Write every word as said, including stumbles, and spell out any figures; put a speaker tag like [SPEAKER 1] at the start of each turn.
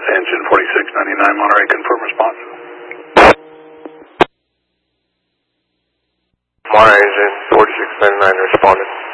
[SPEAKER 1] engine forty-six ninety-nine, Monterey, confirm response.
[SPEAKER 2] Monterey, engine forty-six ninety-nine responded.